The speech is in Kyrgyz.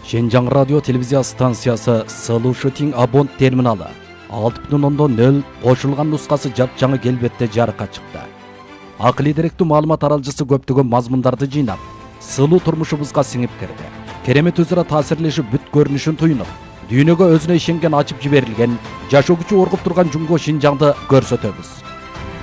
Шенжаң радио телевизия станциясы Сылу Шутинг абонт терминалы 6.0 қошылған нұсқасы жап-жаңы келбетте жарыққа шықты. Ақылы деректүү маалымат аралжысы көптөгөн мазмундарды жыйнап, сылуу турмушубузга сиңип кирди. Керемет өзара таасирлешип бүт көрүнүшүн туюнуп, дүйнөгө өзүнө ишенген ачып жиберилген, жашоо күчү оргуп турган Жумго Шинжаңды көрсөтөбүз.